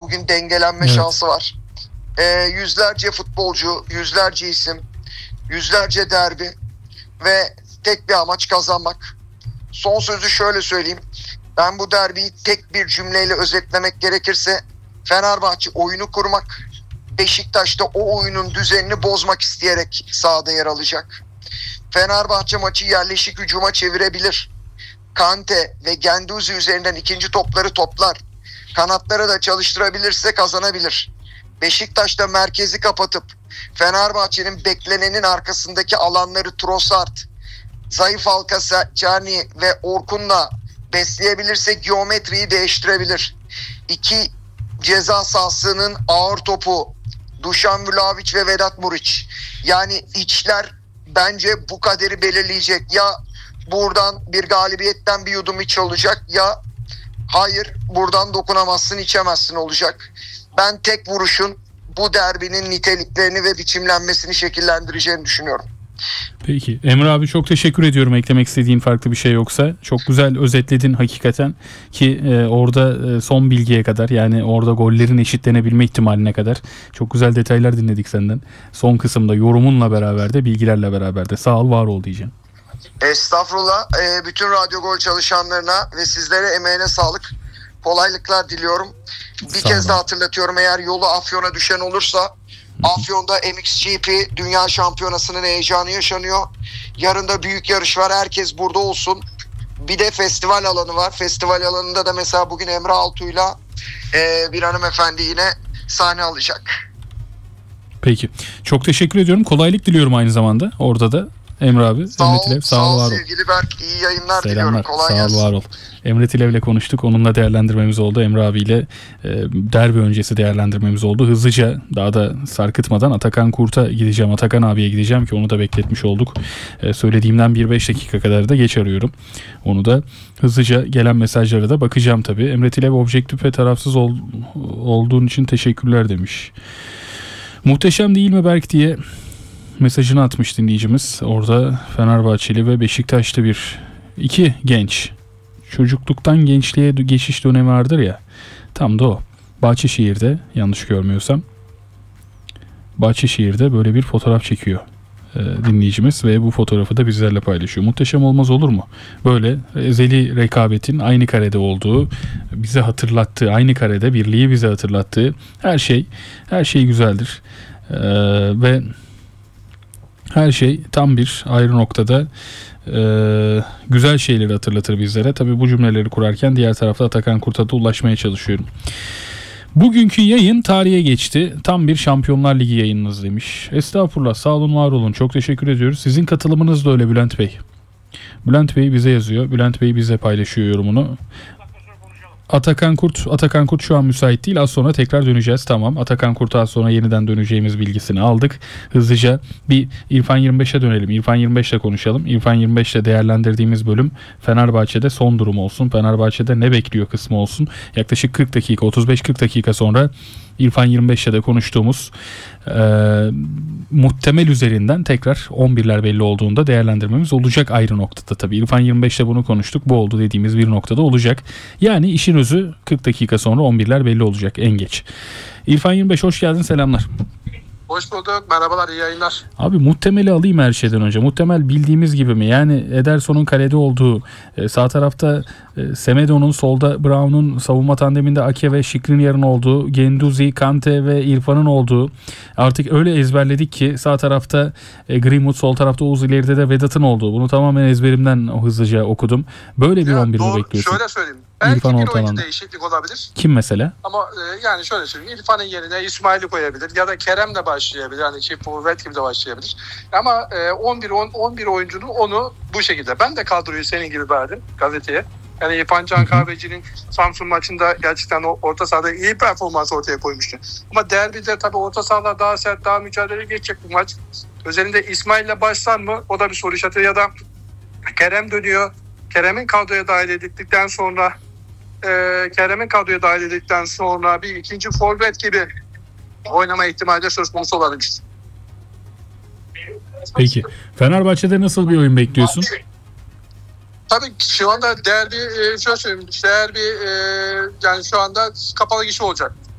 bugün dengelenme şansı var. Yüzlerce futbolcu, yüzlerce isim, yüzlerce derbi ve tek bir amaç kazanmak. Son sözü şöyle söyleyeyim. Ben bu derbiyi tek bir cümleyle özetlemek gerekirse Fenerbahçe oyunu kurmak, Beşiktaş'ta o oyunun düzenini bozmak isteyerek sahada yer alacak. Fenerbahçe maçı yerleşik hücuma çevirebilir. Kante ve Guendouzi üzerinden ikinci topları toplar. Kanatları da çalıştırabilirse kazanabilir. Beşiktaş'ta merkezi kapatıp Fenerbahçe'nin beklenenin arkasındaki alanları Trossard, zayıf halka Czerny ve Orkun'la besleyebilirse geometriyi değiştirebilir. İki ceza sahasının ağır topu Dušan Vlahović ve Vedat Murić. Yani içler bence bu kaderi belirleyecek. Ya buradan bir galibiyetten bir yudum iç olacak ya hayır buradan dokunamazsın içemezsin olacak. Ben tek vuruşun bu derbinin niteliklerini ve biçimlenmesini şekillendireceğini düşünüyorum. Peki Emre abi, çok teşekkür ediyorum. Eklemek istediğin farklı bir şey yoksa. Çok güzel özetledin hakikaten ki orada son bilgiye kadar, yani orada gollerin eşitlenebilme ihtimaline kadar çok güzel detaylar dinledik senden. Son kısımda yorumunla beraber de bilgilerle beraber de sağ ol, var ol diyeceğim. Estağfurullah. Bütün Radyo Gol çalışanlarına ve sizlere emeğine sağlık. Kolaylıklar diliyorum. Bir kez daha hatırlatıyorum, eğer yolu Afyon'a düşen olursa Afyon'da MXGP Dünya Şampiyonası'nın heyecanı yaşanıyor. Yarın da büyük yarış var. Herkes burada olsun. Bir de festival alanı var. Festival alanında da mesela bugün Emre Altuğ'yla bir hanımefendi yine sahne alacak. Peki. Çok teşekkür ediyorum. Kolaylık diliyorum aynı zamanda orada da. Emre abi, Emre Tilev, sağ ol, var ol. Sevgili Berk, iyi yayınlar Selamlar, diliyorum. Kolay gelsin. sağ ol, var ol. Emre Tilev'le konuştuk. Onunla değerlendirmemiz oldu. Emre abiyle derbi öncesi değerlendirmemiz oldu. Hızlıca, daha da sarkıtmadan Atakan Kurt'a gideceğim. Atakan abiye gideceğim ki onu da bekletmiş olduk. Söylediğimden 1-5 dakika kadar da geç arıyorum. Onu da hızlıca gelen mesajlara da bakacağım tabii. Emre Tilev, objektif ve tarafsız olduğun için teşekkürler demiş. Muhteşem değil mi Berk diye mesajını atmış dinleyicimiz. Orada Fenerbahçeli ve Beşiktaşlı iki genç. Çocukluktan gençliğe geçiş dönemi vardır ya. Tam da o. Bahçeşehir'de, yanlış görmüyorsam, Bahçeşehir'de böyle bir fotoğraf çekiyor dinleyicimiz ve bu fotoğrafı da bizlerle paylaşıyor. Muhteşem olmaz olur mu? Böyle ezeli rekabetin aynı karede olduğu, bize hatırlattığı, aynı karede birliği bize hatırlattığı her şey güzeldir. Ve her şey tam bir ayrı noktada güzel şeyleri hatırlatır bizlere. Tabii bu cümleleri kurarken diğer tarafta Atakan Kurt'a da ulaşmaya çalışıyorum. Bugünkü yayın tarihe geçti. Tam bir Şampiyonlar Ligi yayınınız demiş. Estağfurullah, sağ olun, var olun. Çok teşekkür ediyoruz. Sizin katılımınız da öyle Bülent Bey. Bülent Bey bize yazıyor. Bülent Bey bize paylaşıyor yorumunu. Atakan Kurt şu an müsait değil. Az sonra tekrar döneceğiz. Tamam. Atakan Kurt'a az sonra yeniden döneceğimiz bilgisini aldık. Hızlıca bir İrfan 25'e dönelim. İrfan 25'le konuşalım. İrfan 25'le değerlendirdiğimiz bölüm Fenerbahçe'de son durum olsun. Fenerbahçe'de ne bekliyor kısmı olsun. Yaklaşık 40 dakika, 35-40 dakika sonra İrfan 25'le de konuştuğumuz muhtemel üzerinden tekrar 11'ler belli olduğunda değerlendirmemiz olacak ayrı noktada tabii. İrfan 25'te bunu konuştuk. Bu oldu dediğimiz bir noktada olacak. Yani işin özü 40 dakika sonra 11'ler belli olacak en geç. İrfan 25, hoş geldin, selamlar. Hoş bulduk. Merhabalar, iyi yayınlar. Abi muhtemeli alayım her şeyden önce. Muhtemel bildiğimiz gibi mi? Yani Ederson'un kalede olduğu, sağ tarafta Semedo'nun, solda Brown'un, savunma tandeminde Ake ve Skriniar'ın olduğu, Guendouzi, Kante ve İrfan'ın olduğu. Artık öyle ezberledik ki sağ tarafta Greenwood, sol tarafta Oğuz, ileride de Vedat'ın olduğu. Bunu tamamen ezberimden hızlıca okudum. Böyle bir 11 mi bekliyorsun? Şöyle söyleyeyim. Belki İrfan bir ortalandı. oyuncu değişiklik olabilir. Kim mesela? Ama yani şöyle söyleyeyim. İrfan'ın yerine İsmail'i koyabilir ya da Kerem de başlayabilir. Yani forvet gibi de başlayabilir. Ama 11 oyuncunun onu bu şekilde. Ben de kadroyu senin gibi verdim gazeteye. Yani İrfan Can Kahveci'nin Samsun maçında gerçekten orta sahada iyi performans ortaya koymuştu. Ama derbide tabii orta sahalar daha sert, daha mücadele geçecek bu maç. Özellikle İsmail'le başlar mı? O da bir soru işareti. Ya da Kerem dönüyor. Kerem'in kadroya dahil edildikten sonra bir ikinci forvet gibi oynama ihtimali de söz konusu olabilir. Peki. Fenerbahçe'de nasıl bir oyun bekliyorsun? Tabii şu anda derbi, şöyle söyleyeyim, yani şu anda kapalı gişe olacak.